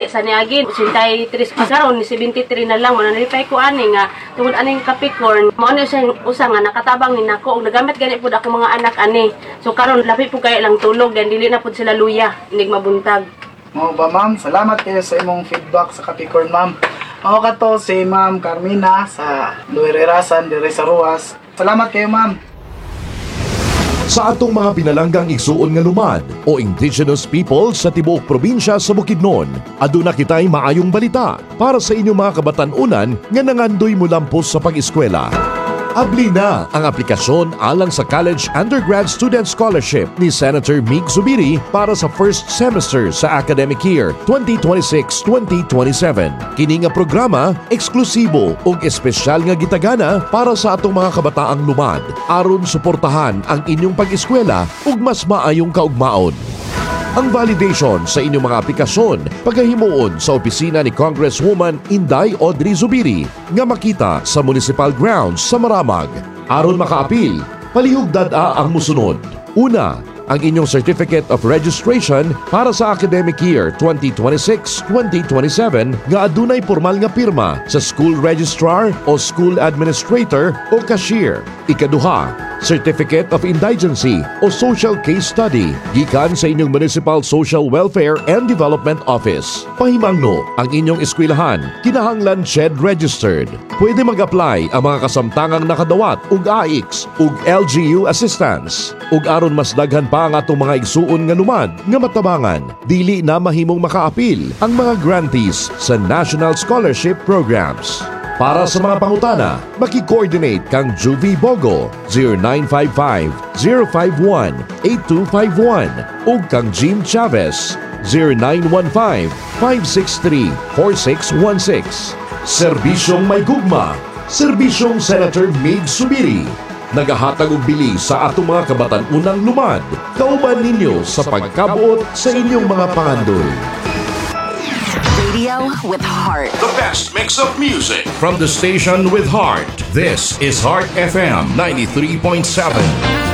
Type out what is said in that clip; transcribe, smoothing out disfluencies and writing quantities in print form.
sa niagin 83 karon ni 73 na lang mo nalipay ko ani nga tungod aning Capricorn mao ni siya usa nga nakatabang ni nako ug nagamit gani pud ako mga anak ani. So karon lapi po kay lang tulog gan dili na pud sila luya inig mabuntag. Mao ba ma'am? Salamat kayo sa imong feedback sa Capricorn ma'am. Mao kato si Ma'am Carmina sa Luirerasan dire sa Ruas. Salamat kayo ma'am. Sa atong mga pinalanggang igsuon nga lumad o indigenous people sa tibuok probinsya sa Bukidnon, aduna kitay maayong balita para sa inyong mga kabatan-unan nga nangandoy mulampos sa pag-eskwela. Abli na ang aplikasyon alang sa College Undergrad Student Scholarship ni Senator Mig Zubiri para sa first semester sa academic year 2026-2027. Kini nga programa eksklusibo ug espesyal nga gitagana para sa atong mga kabataang lumad aron suportahan ang inyong pag-eskwela ug mas maayong kaugmaon. Ang validation sa inyong mga aplikasyon pagkahimuon sa opisina ni Congresswoman Inday Audrey Zubiri nga makita sa Municipal Grounds sa Maramag. Aron makaapil, palihog dad-a ang musunod. Una, ang inyong Certificate of Registration para sa academic year 2026-2027 nga adunay formal nga pirma sa school registrar o school administrator o cashier. Ikaduha, Certificate of Indigency o Social Case Study gikan sa inyong Municipal Social Welfare and Development Office. Pahimangno ang inyong eskwelahan kinahanglan SHED registered. Pwede mag-apply ang mga kasamtangang nakadawat ug AIX ug LGU assistance. Ug aron mas daghan pa ang atong mga igsuon nga lumad nga matabangan, dili na mahimong makaapil ang mga grantees sa National Scholarship Programs. Para sa mga pangutana, maki-coordinate kang Juvie Bogo 0955-051-8251 ug kang Jim Chavez 0915-563-4616. Serbisyong may gugma, Serbisyong Senator Mig Zubiri. Nagahatag og bili sa atong mga kabatan-unang lumad. Kauban ninyo sa pagkabuot sa inyong mga pangandoy. Radio with heart. The best mix of music from the station with heart. This is Heart FM 93.7.